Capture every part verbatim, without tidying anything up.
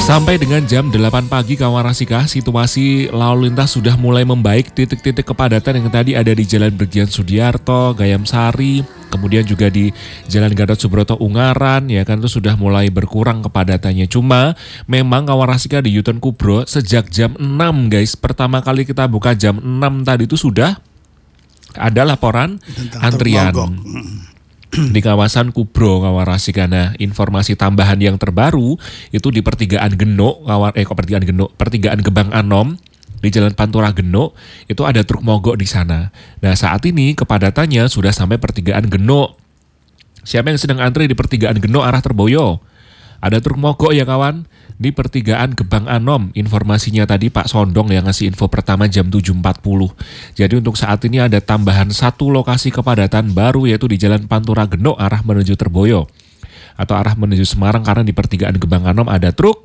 Sampai dengan jam delapan pagi kawan Rasika, situasi lalu lintas sudah mulai membaik. Titik-titik kepadatan yang tadi ada di Jalan Brigjen Sudiarto, Gayam Sari, kemudian juga di Jalan Gatot Subroto Ungaran, ya kan, itu sudah mulai berkurang kepadatannya. Cuma memang kawan Rasika di U-turn Kubro sejak jam enam guys, pertama kali kita buka jam enam tadi itu sudah ada laporan tentang antrian di kawasan Kubro kawan Rasika. Nah, informasi tambahan yang terbaru itu di pertigaan Genuk, kawan eh kok pertigaan Genuk, pertigaan Gebang Anom di Jalan Pantura Genuk itu ada truk mogok di sana. Nah, saat ini kepadatannya sudah sampai pertigaan Genuk. Siapa yang sedang antri di pertigaan Genuk arah Terboyo? Ada truk mogok ya kawan di pertigaan Gebang Anom. Informasinya tadi Pak Sondong yang ngasih info pertama jam tujuh empat puluh. Jadi untuk saat ini ada tambahan satu lokasi kepadatan baru yaitu di Jalan Pantura Genuk arah menuju Terboyo atau arah menuju Semarang, karena di pertigaan Gebang Anom ada truk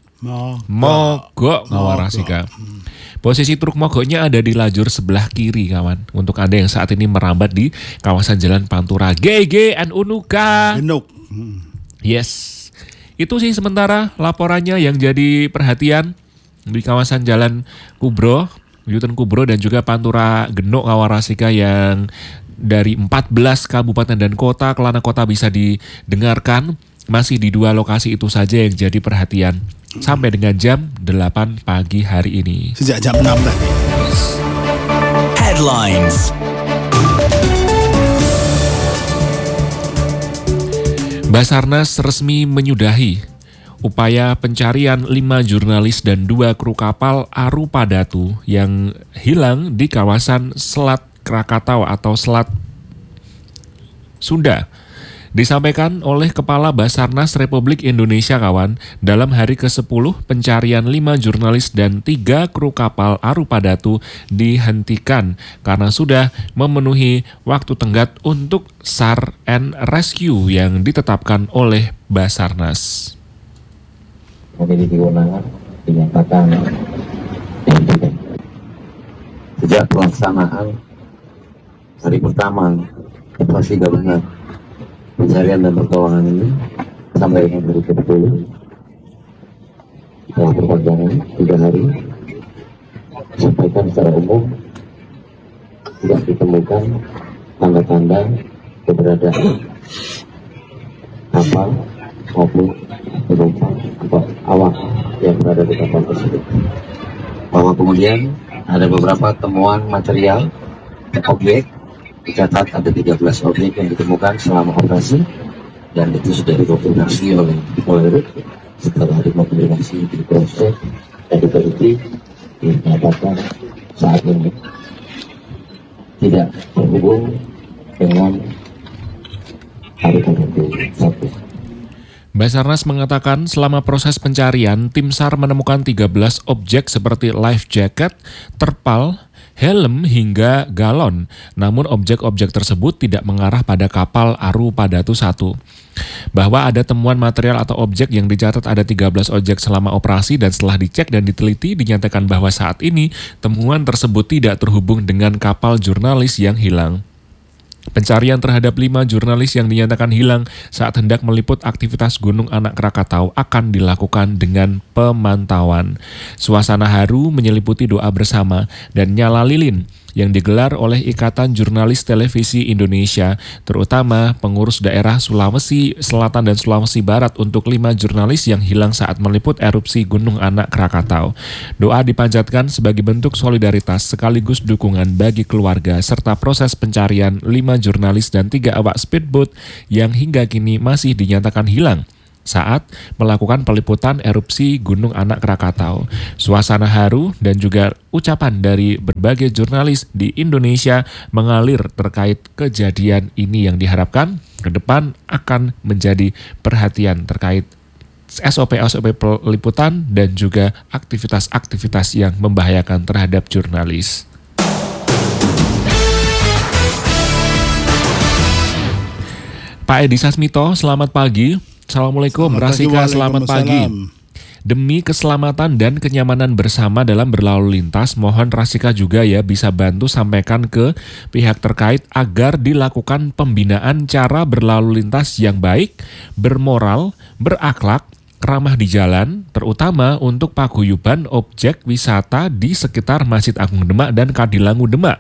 mogok kawan Rasika. Posisi truk mogoknya ada di lajur sebelah kiri kawan. Untuk Anda yang saat ini merambat di kawasan Jalan Pantura G G N Unuka Genuk. Yes. Itu sih sementara laporannya yang jadi perhatian di kawasan Jalan Kubro, U-turn Kubro dan juga Pantura Genuk kawan Rasika, yang dari empat belas kabupaten dan kota, kelana kota bisa didengarkan. Masih di dua lokasi itu saja yang jadi perhatian sampai dengan jam delapan pagi hari ini. Sejak jam enam tadi. Headlines. Basarnas resmi menyudahi upaya pencarian lima jurnalis dan dua kru kapal Arupa Datu yang hilang di kawasan Selat Krakatau atau Selat Sunda. Disampaikan oleh Kepala Basarnas Republik Indonesia kawan, dalam hari kesepuluh pencarian lima jurnalis dan tiga kru kapal Arupa Datu dihentikan karena sudah memenuhi waktu tenggat untuk SAR and Rescue yang ditetapkan oleh Basarnas. Memiliki kewenangan dinyatakan dihentikan. Sejak pelaksanaan hari pertama operasi gabungan pencarian dan pertolongan ini sampai dengan hari ke-sepuluh setelah perpanjangan tiga hari, disampaikan secara umum tidak ditemukan tanda-tanda keberadaan kapal maupun penumpang atau awak yang berada di kapal tersebut. Bahwa kemudian ada beberapa temuan material objek, dicatat ada tiga belas objek yang ditemukan selama operasi dan itu sudah dikonfirmasi oleh Polri. Setelah dikonfirmasi, diproses dan diteliti, dinyatakan saat ini tidak terhubung dengan hari satu. Basarnas mengatakan selama proses pencarian, tim SAR menemukan tiga belas objek seperti life jacket, terpal, helm hingga galon. Namun objek-objek tersebut tidak mengarah pada kapal Arupa Datu satu. Bahwa ada temuan material atau objek yang dicatat ada tiga belas objek selama operasi dan setelah dicek dan diteliti dinyatakan bahwa saat ini temuan tersebut tidak terhubung dengan kapal jurnalis yang hilang. Pencarian terhadap lima jurnalis yang dinyatakan hilang saat hendak meliput aktivitas Gunung Anak Krakatau akan dilakukan dengan pemantauan. Suasana haru menyeliputi doa bersama dan nyala lilin yang digelar oleh Ikatan Jurnalis Televisi Indonesia, terutama pengurus daerah Sulawesi Selatan dan Sulawesi Barat untuk lima jurnalis yang hilang saat meliput erupsi Gunung Anak Krakatau. Doa dipanjatkan sebagai bentuk solidaritas sekaligus dukungan bagi keluarga serta proses pencarian lima jurnalis dan tiga awak speedboat yang hingga kini masih dinyatakan hilang saat melakukan peliputan erupsi Gunung Anak Krakatau. Suasana haru dan juga ucapan dari berbagai jurnalis di Indonesia mengalir terkait kejadian ini yang diharapkan ke depan akan menjadi perhatian terkait S O P-S O P peliputan dan juga aktivitas-aktivitas yang membahayakan terhadap jurnalis. Pak Edi Sasmito, selamat pagi. Assalamualaikum, Rasika, selamat pagi. Demi keselamatan dan kenyamanan bersama dalam berlalu lintas, mohon Rasika juga ya bisa bantu sampaikan ke pihak terkait agar dilakukan pembinaan cara berlalu lintas yang baik, bermoral, berakhlak, ramah di jalan, terutama untuk paguyuban objek wisata di sekitar Masjid Agung Demak dan Kadilangu Demak.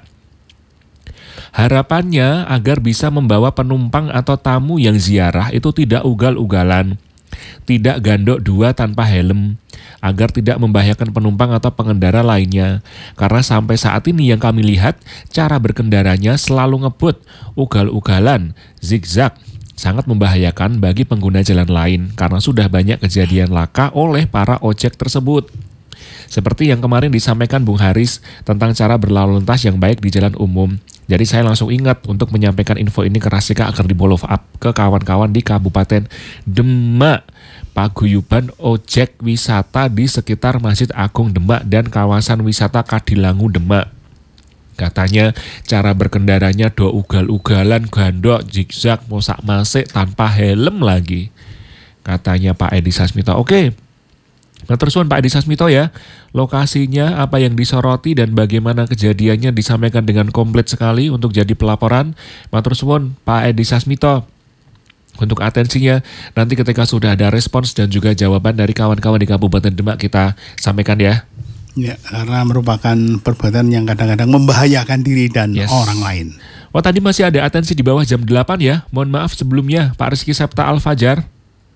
Harapannya agar bisa membawa penumpang atau tamu yang ziarah itu tidak ugal-ugalan, tidak gandok dua tanpa helm, agar tidak membahayakan penumpang atau pengendara lainnya. Karena sampai saat ini yang kami lihat, cara berkendaranya selalu ngebut, ugal-ugalan, zigzag, sangat membahayakan bagi pengguna jalan lain karena sudah banyak kejadian laka oleh para ojek tersebut. Seperti yang kemarin disampaikan Bung Haris tentang cara berlalu lintas yang baik di jalan umum. Jadi saya langsung ingat untuk menyampaikan info ini ke Rasika agar di follow up ke kawan-kawan di Kabupaten Demak. Paguyuban ojek wisata di sekitar Masjid Agung Demak dan kawasan wisata Kadilangu Demak. Katanya cara berkendaranya do ugal-ugalan, gandok, zigzag, mosak-masik tanpa helm lagi. Katanya Pak Edi Sasmito. Oke, matur suwun Pak Edi Sasmito ya. Lokasinya, apa yang disoroti dan bagaimana kejadiannya disampaikan dengan komplit sekali untuk jadi pelaporan. Matur suwun Pak Edi Sasmito. Untuk atensinya, nanti ketika sudah ada respons dan juga jawaban dari kawan-kawan di Kabupaten Demak kita sampaikan ya. Ya, karena merupakan perbuatan yang kadang-kadang membahayakan diri dan yes. orang lain. Wah, tadi masih ada atensi di bawah jam delapan ya. Mohon maaf sebelumnya, Pak Rizky Septa Al-Fajar.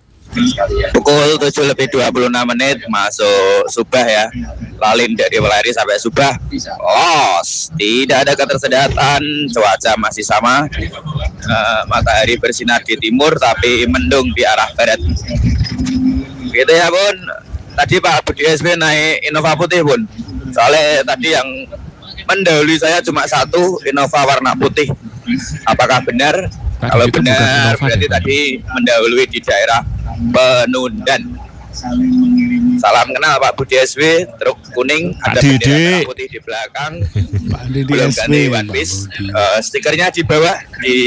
Pukul tujuh lebih dua puluh enam menit masuk Subah ya. Lalin dari Welari sampai Subah. Los, tidak ada ketersediaan, cuaca masih sama. Uh, matahari bersinar di timur tapi mendung di arah barat. Gitu ya, Bun. Tadi Pak Budi S B naik Innova putih, Bun. Soalnya tadi yang mendahului saya cuma satu Innova warna putih. Apakah benar? Tadi kalau benar, berarti ya, tadi mendahului di daerah Penundan. Salam kenal Pak Budi S B, truk kuning, ada bendera putih di belakang. Pak Didi belum S B, ganti one piece. Uh, stikernya di bawah di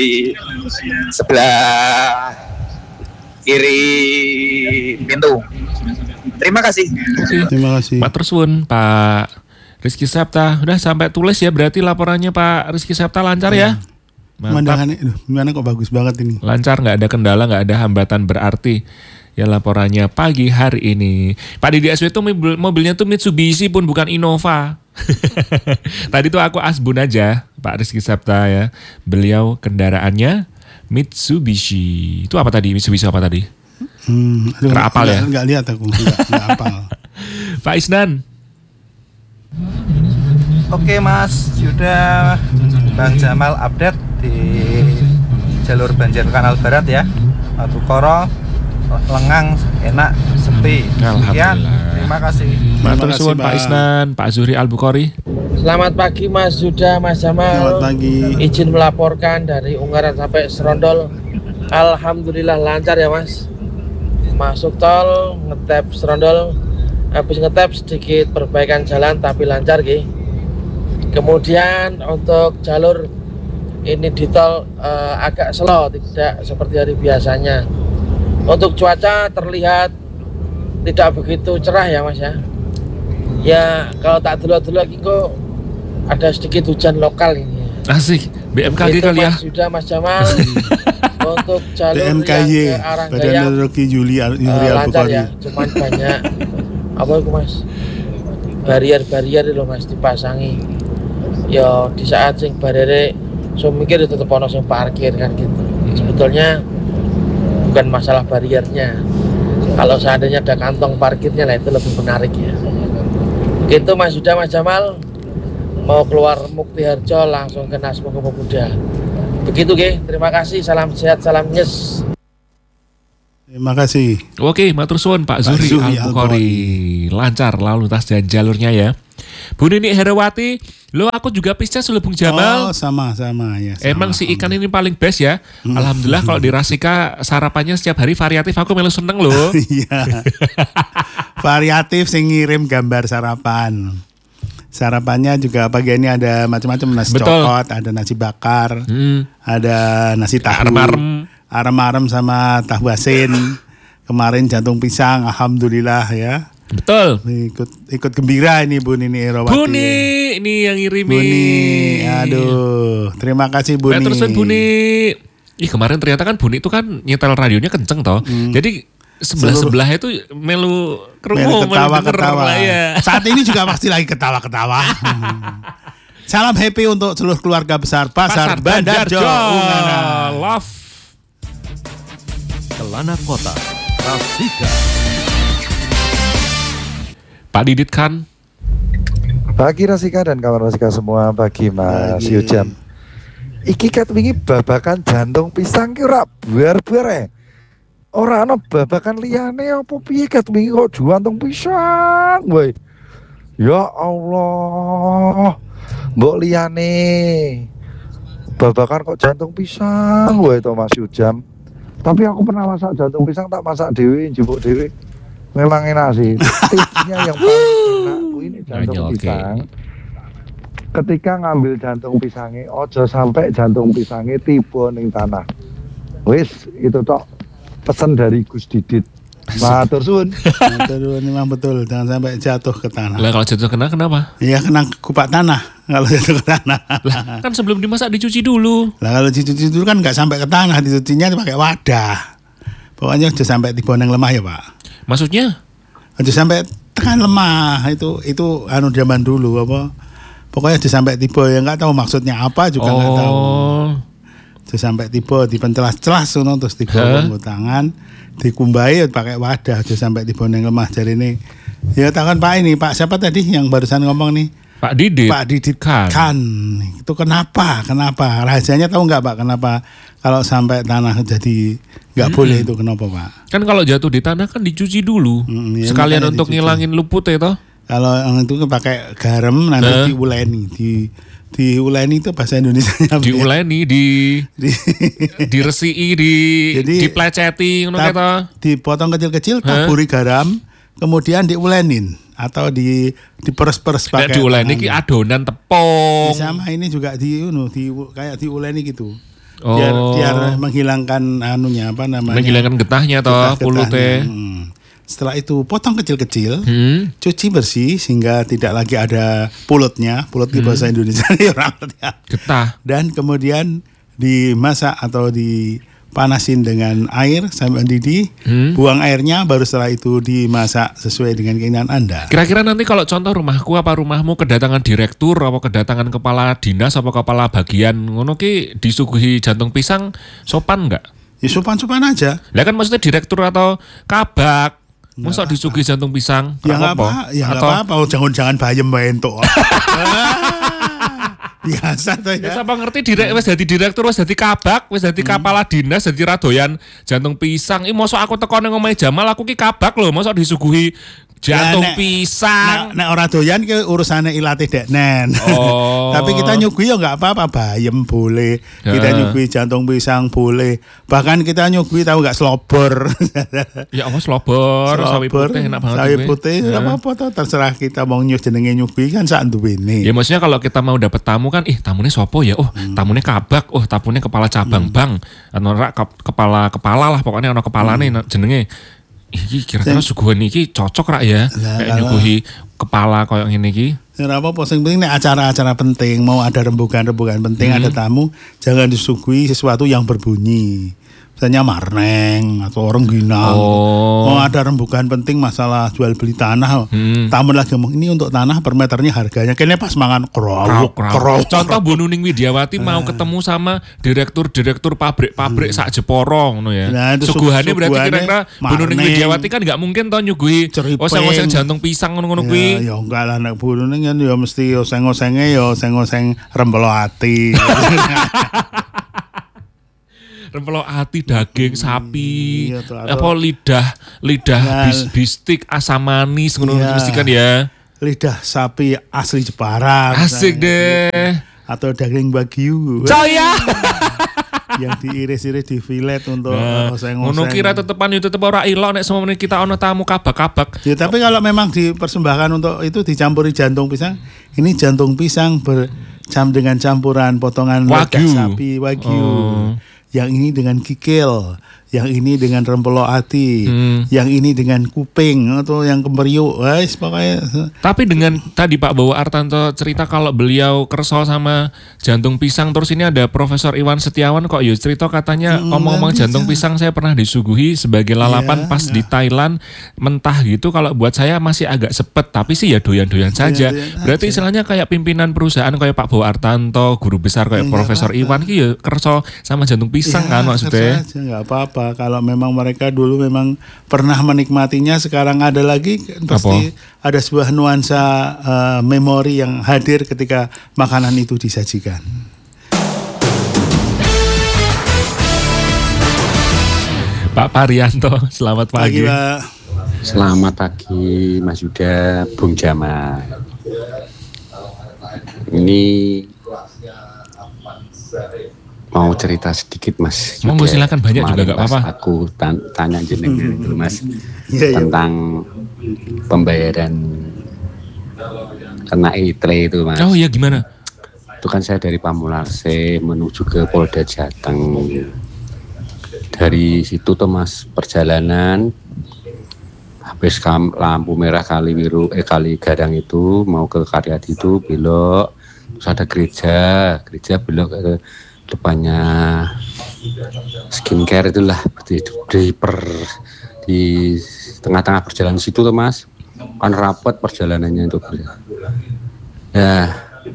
sebelah kiri pintu. Terima kasih. Terima kasih. Matur suwun Pak Rizky Septa. Udah sampai tulis ya, berarti laporannya Pak Rizky Septa lancar ya? Pemandangannya, gimana kok bagus banget ini. Lancar, nggak ada kendala, nggak ada hambatan berarti. Ya laporannya pagi hari ini. Pak Didi S W itu mobil, mobilnya tuh Mitsubishi pun bukan Innova. Tadi tuh aku asbun aja Pak Rizky Septa ya. Beliau kendaraannya Mitsubishi. Itu apa tadi? Mitsubishi apa tadi? Hmm, aduh, Terapal ya? Enggak lihat aku, enggak, enggak apal. Pak Isnan. Oke Mas, sudah Bang Jamal update di jalur banjir Kanal Barat ya. Batu Koro, lengang, enak, sepi. Sekian, terima kasih. Matur suwun Pak Isnan, Pak Zuhri Al-Bukhari. Selamat pagi Mas Yuda, Mas Jamal. Selamat pagi. Izin melaporkan dari Ungaran sampai Serondol. Alhamdulillah lancar ya Mas. Masuk tol, ngetap Serondol, habis ngetap sedikit perbaikan jalan tapi lancar Ki. Kemudian untuk jalur ini di tol uh, agak slow, tidak seperti hari biasanya. Untuk cuaca terlihat tidak begitu cerah ya Mas ya. Ya kalau tak dulu-dulu lagi kok ada sedikit hujan lokal ini. Asik, B M K G kali ya. Sudah Mas Jamal. Untuk jalur B M K G, yang ke arah Badan Gayam Meteorologi Juli uh, Al lancar ya, cuman banyak apa itu Mas, barier-barier loh Mas dipasangi. Ya di saat sing barere so mikir tetep ono sing parkir kan gitu. Sebetulnya bukan masalah bariernya. Kalau seandainya ada kantong parkirnya lah itu lebih menarik ya. Begitu Mas Yuda, Mas Jamal mau keluar Mukti Harjo langsung ke Nasmo Pemuda. Begitu Ge, terima kasih, salam sehat, salam nyes. Terima kasih. Oke, matur suwun Pak Zuhri Al-Bukhari. Lancar lalu lintas dan jalurnya ya. Bu Nini Herawati, lo aku juga pisces loh Bung Jamal. Oh, sama-sama ya. Sama. Emang si ikan ini paling best ya. Hmm. Alhamdulillah kalau di Rasika sarapannya setiap hari variatif, aku melu seneng loh. Iya. Variatif sing ngirim gambar sarapan. Sarapannya juga pagi ini ada macam-macam, nasi Betul. cokot, ada nasi bakar, hmm. ada nasi tahu, arem-arem, arem-arem sama tahu asin. Kemarin jantung pisang, alhamdulillah ya. Betul. Ikut ikut gembira ini Bu Nini Herawati. Buni, ini yang ngirimin. Buni, aduh, terima kasih Buni. Terus Buni. Ih kemarin ternyata kan Buni itu kan nyetel radionya kenceng toh. Hmm. Jadi sebelah-sebelah itu melu kerungu, melu ketawa-ketawa. Ya. Saat ini juga pasti lagi ketawa-ketawa. Salam happy untuk seluruh keluarga besar Pasar, Pasar Bandarjo. Ungaran. Love. Kelana Kota, Rasika. Pak Didit kan. Pagi Rasika dan kawan Rasika semua, pagi Mas Yujam. Iki kat wingi babakan jantung pisang ki ora buar-buar e. Ora ana babakan liyane apa piye kat wingi kok jantung pisang wae. Ya Allah. Mbok liyane babakan kok jantung pisang wae to Mas Yujam. Tapi aku pernah masak jantung pisang, tak masak dhewe, njupuk dhewe. Memang enak sih. Tipsnya yang paling enak ini jantung Nanya, pisang. okay. Ketika ngambil jantung pisangnya, ojo sampai jantung pisangnya tiba ning tanah. Wis, itu tok pesan dari Gus Didit. Matur suwun. Matur suwun, memang betul, jangan sampai jatuh ke tanah. Lah kalau jatuh kena kenapa? Iya, kena kupat tanah kalau jatuh ke tanah. Lah, kan sebelum dimasak dicuci dulu. Lah kalau dicuci dulu kan nggak sampai ke tanah, dicucinya pakai wadah. Pokoknya udah sampai tiba nang lemah ya, Pak. Maksudnya? Udah sampai tekan lemah, itu itu anu zaman dulu apa? Pokoknya udah sampai tiba, ya nggak tahu maksudnya apa juga nggak oh. tahu. Udah sampai tiba dipencelas-celas terus tiba huh? tangan, dikumbai pakai wadah, udah sampai tiba nang lemah. Jadi ini ya takkan Pak ini, Pak siapa tadi yang barusan ngomong nih? Pak Didit. Pak Didit kan. kan. Itu kenapa? Kenapa? Rahasianya tahu nggak Pak? Kenapa kalau sampai tanah jadi nggak hmm. boleh itu kenapa Pak? Kan kalau jatuh di tanah kan dicuci dulu. Hmm, ya, sekalian untuk dicuci. Ngilangin luputnya toh. Kalau yang itu pakai garam nanti uh. diuleni, di diuleni itu bahasa Indonesianya. Diuleni, di di diresiki, di jadi, dipleceti ngono ta, dipotong kecil-kecil, taburi huh? garam, kemudian diulenin atau di diperes-peres pakai. Nek diuleni ki adonan tepung. Sama ini juga di unu di kayak diuleni gitu. Biar oh. biar menghilangkan anunya apa namanya? Menghilangkan getahnya toh, pulutnya. Hmm. Setelah itu potong kecil-kecil, hmm. cuci bersih sehingga tidak lagi ada pulutnya, pulut di bahasa hmm. Indonesia ya. Getah. Dan kemudian dimasak atau dipanasin dengan air sampai mendidih, hmm. buang airnya, baru setelah itu dimasak sesuai dengan keinginan Anda. Kira-kira nanti kalau contoh rumahku apa rumahmu kedatangan direktur apa kedatangan kepala dinas apa kepala bagian ngono ki disuguhi jantung pisang, sopan enggak? Ya sopan-sopan aja. Lah kan maksudnya direktur atau kabak. Masa disuguhi jantung pisang? Ya nggak apa, ya nggak apa-apa. Jangan-jangan bayem bentuk. Biasa tuh ya. Ya siapa ngerti direk, wes jadi direktur, wes jadi kabak, wes jadi hmm. kepala dinas, jadi radoyan jantung pisang. Ih, mosok aku teko nang omahe Jamal, aku ki kabak loh, mosok disuguhi jantung ya, nek, pisang. Nek, nek ora doyan ki urusane ilate deknen. Oh. Tapi kita nyuguhi ya enggak apa-apa, bayem boleh. Kita ya. Nyuguhi jantung pisang boleh. Bahkan kita nyuguhi tahu enggak slobor. Ya Allah slobor, sawi putih enak banget. Sawi putih enggak apa-apa toh, terserah kita mau nyuguh jenenge nyuguhi kan sak duwene. Ya maksudnya kalau kita mau dapat tamu kan, ih tamune sopo ya? Oh, hmm. tamune kabak, oh tamune kepala cabang hmm. bang. Atau kepala kepala lah pokoknya ono kepalane hmm. jenenge. Iki kira-kira suguhan iki cocok rak ya nah, kayak nyuguhi kepala koyo ngene iki. Ora apa-apa sing penting nek acara-acara penting mau ada rembugan-rembugan penting hmm. ada tamu jangan disuguhi sesuatu yang berbunyi. Misalnya marneng atau orang ginang. Oh. oh ada rembukan penting masalah jual beli tanah. Hmm. Tamu lagi ngomong ini untuk tanah per meternya harganya. Kayaknya pas mangan kerok. Contoh Bu Nuning Widiawati uh. mau ketemu sama direktur-direktur pabrik-pabrik hmm. sak Jeporo ngono ya. Nah, suguhannya berarti kira-kira Bu Nuning Widiawati kan nggak mungkin toh nyuguhi oseng-oseng jantung pisang ngono-ngono kuwi. Ya, ya enggak lah nek Bu Nuning kan ya mesti oseng-osenge ya oseng-oseng rempelo ati. Rempelo ati daging sapi, iya, apa lidah lidah nah, bis, bistik asam manis ngono iya. Mesti kan ya. Lidah sapi asli Jepara. Asik deh. Atau daging wagyu. Coya. Yang diiris-iris di filet untuk nah, oseng-oseng. Ngono kira tetepan yo tetep ora ilo nek semono kita ono tamu kabak-kabak. Ya tapi kalau memang dipersembahkan untuk itu dicampuri jantung pisang, ini jantung pisang bercam dengan campuran potongan wagyu sapi wagyu. Oh. Yang ini dengan kikil, yang ini dengan rempelo ati, hmm. yang ini dengan kuping atau yang kemeriuk, guys pokoknya. Tapi dengan tadi Pak Bowo Artanto cerita kalau beliau kerso sama jantung pisang, terus ini ada Profesor Iwan Setiawan kok yo cerita katanya hmm, ngomong-ngomong jantung pisang saya pernah disuguhi sebagai lalapan ya, pas enggak. Di Thailand mentah gitu, kalau buat saya masih agak sepet, tapi sih ya doyan-doyan saja. Doyan Berarti aja. Istilahnya kayak pimpinan perusahaan kayak Pak Bowo Artanto, guru besar kayak ya, Profesor Iwan ki ya kerso sama jantung pisang ya, kan maksudnya. Aja, nggak apa-apa. Kalau memang mereka dulu memang pernah menikmatinya, sekarang ada lagi pasti apa? Ada sebuah nuansa uh, memori yang hadir ketika makanan itu disajikan. Pak Parianto, selamat pagi. Pagi Pak. Selamat pagi Mas Yuda, Bung Jamal. Ini mau cerita sedikit Mas. Monggo silakan, banyak juga gak apa-apa. Aku tan- tanya jenengan itu Mas ya, ya. tentang pembayaran kena E T L E itu Mas. Oh iya gimana? Itu kan saya dari Pamularse menuju ke Polda Jateng. Dari situ tuh Mas perjalanan habis kam- lampu merah kali biru eh kali gadang itu mau ke Karyadi itu belok, terus ada gereja, gereja belok ke depannya skincare itulah di, di per di tengah-tengah perjalanan situ tuh Mas kan rapat perjalanannya itu ya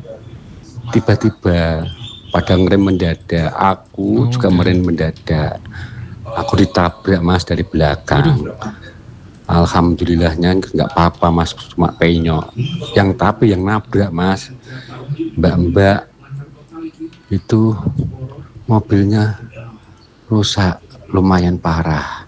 tiba-tiba pada ngerem mendadak, aku oh, juga merem mendadak, aku ditabrak Mas dari belakang. Aduh. Alhamdulillahnya nggak apa-apa Mas, cuma penyok yang tapi yang nabrak Mas mbak-mbak itu mobilnya rusak lumayan parah.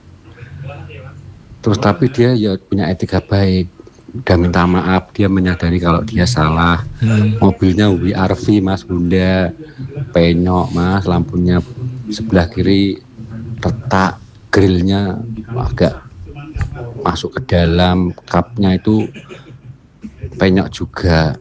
Terus tapi dia ya punya etika baik, udah minta maaf, dia menyadari kalau dia salah. hmm. Mobilnya W R V Mas, Honda, penyok Mas, lampunya sebelah kiri retak, grillnya agak masuk ke dalam, kapnya itu penyok juga.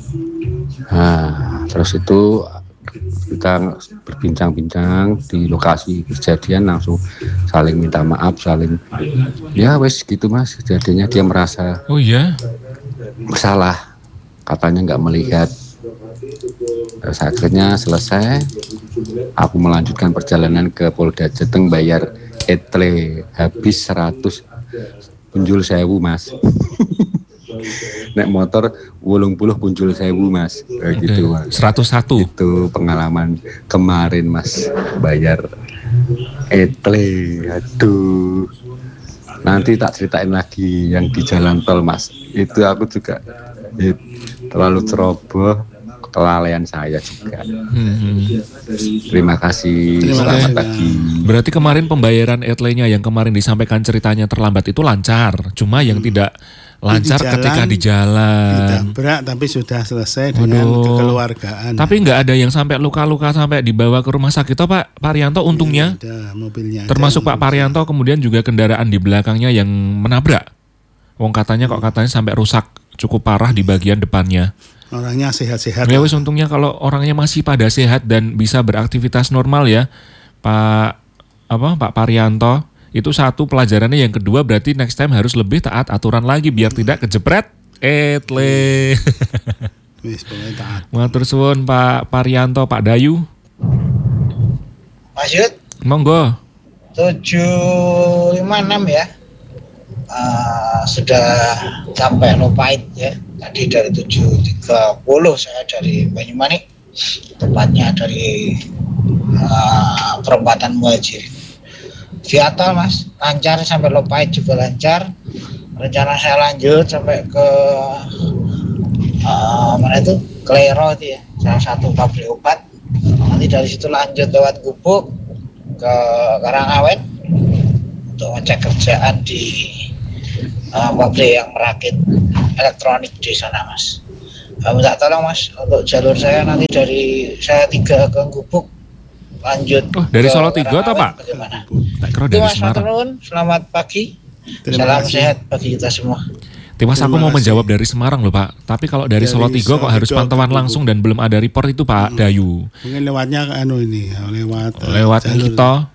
Nah, terus itu kita berbincang-bincang di lokasi kejadian, langsung saling minta maaf, saling ya wes gitu Mas. Jadinya dia merasa oh iya bersalah, katanya nggak melihat. Terus akhirnya selesai, aku melanjutkan perjalanan ke Polda Jateng, bayar E T L E habis seratus punjul sewu Mas. Naik motor wolung puluh punjul sewu Mas, kayak gitu Mas. seratus satu Itu pengalaman kemarin Mas, bayar E T L E. Aduh, nanti tak ceritain lagi yang di jalan tol Mas. Itu aku juga ya, terlalu ceroboh, kelalaian saya juga. hmm. Terima kasih. Terima selamat kasih. Pagi. Berarti kemarin pembayaran E T L E-nya yang kemarin disampaikan ceritanya terlambat itu lancar, cuma yang hmm. tidak lancar di jalan, ketika di jalan. Ditabrak tapi sudah selesai dengan Waduh. kekeluargaan. Tapi nggak ada yang sampai luka-luka sampai dibawa ke rumah sakit toh Pak Parianto untungnya. Ada, mobilnya. Termasuk Pak Parianto, kemudian juga kendaraan di belakangnya yang menabrak. Wong katanya kok katanya sampai rusak cukup parah di bagian depannya. Orangnya sehat-sehat. Ya wis untungnya kalau orangnya masih pada sehat dan bisa beraktivitas normal ya Pak apa Pak Parianto. Itu satu pelajarannya. Yang kedua berarti next time harus lebih taat aturan lagi biar tidak kejepret E T L E. Wis pokoknya taat. Matur suwun Pak Parianto, Pak Dayu. Mas Yud. Monggo. tujuh lima enam ya. Uh, sudah sampai Lopait ya. Tadi dari tujuh tiga puluh saya dari Banyumanik. Tepatnya dari uh, perempatan Muhajirin. Viatal Mas, lancar sampai Lopait juga lancar. Rencana saya lanjut sampai ke uh, mana itu Klero itu ya, salah satu pabrik obat. Nanti dari situ lanjut lewat Gubuk ke Karangawet untuk ngecek kerjaan di uh, pabrik yang merakit elektronik di sana Mas. Uh, minta tolong Mas untuk jalur saya nanti dari saya tiga ke Gubuk lanjut. Oh, dari Solo tiga atau Pak? Bagaimana? Tak kira dari Semarang. Mas, selamat pagi. Terima Salam kasih. Sehat bagi kita semua. Timas aku mau menjawab dari Semarang loh Pak. Tapi kalau dari, dari Solo tiga kok harus pantauan langsung dan belum ada report itu Pak hmm. Dayu. Mungkin lewatnya anu ini, lewat lewat jalur kita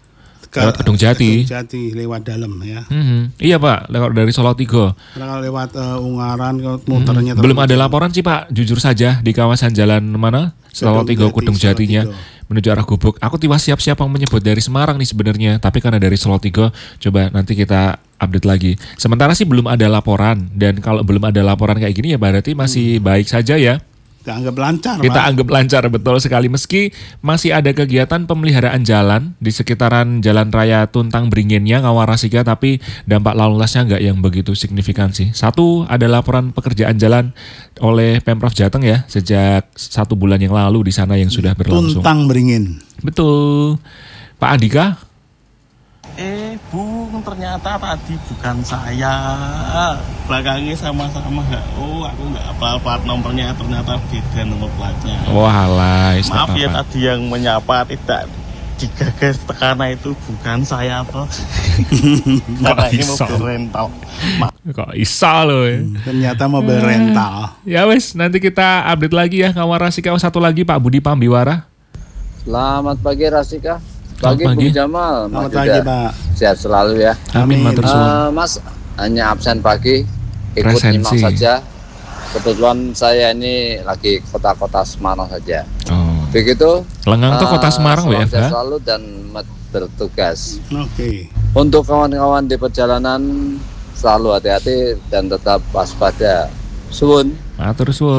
lewat Kedung Jati. Kedung Jati lewat dalam ya. Hmm, iya Pak, lewat dari Salatiga. Kalau lewat uh, Ungaran muternya. Hmm, belum ada laporan sih Pak, jujur saja di kawasan jalan mana? Salatiga Kedung Jatinya menuju arah Gubuk. Aku tiba siap-siap mau menyebut dari Semarang nih sebenarnya, tapi karena dari Salatiga, coba nanti kita update lagi. Sementara sih belum ada laporan, dan kalau belum ada laporan kayak gini ya berarti masih hmm. baik saja ya. Kita anggap lancar. Kita Pak. anggap lancar, betul sekali. Meski masih ada kegiatan pemeliharaan jalan di sekitaran Jalan Raya Tuntang Bringinnya Ngawarasika, tapi dampak lalu lintasnya nggak yang begitu signifikan sih. Satu, ada laporan pekerjaan jalan oleh Pemprov Jateng ya sejak satu bulan yang lalu di sana yang sudah berlangsung. Tuntang Beringin. Betul, Pak Andika. Eh Bung, ternyata tadi bukan saya. Belakangnya sama-sama nggak. Oh, aku nggak hafal plat nomornya, ternyata beda nomor platnya. Walah, maaf ya tadi yang menyapa tidak digagas karena itu bukan saya toh. Karena ini mobil rental. Ma- Kok isa loh ya. Hmm, ternyata mobil uh, rental. Ya wes, nanti kita update lagi ya Ngawarasika. Satu lagi Pak Budi Pambiwara. Selamat pagi Rasika. Pagi Bu Jamal, Mas pagi, Pak. Sehat selalu ya. Amin, matur suwun. Uh, Mas hanya absen pagi, ikut Presensi. nyimak saja. Kebetulan saya ini lagi kota-kota Semarang saja. Oh. Begitu. Lengang tuh kota Semarang uh, W F H. Sehat selalu dan bertugas. Oke. Okay. Untuk kawan-kawan di perjalanan selalu hati-hati dan tetap waspada. Suwun. Matur suwun.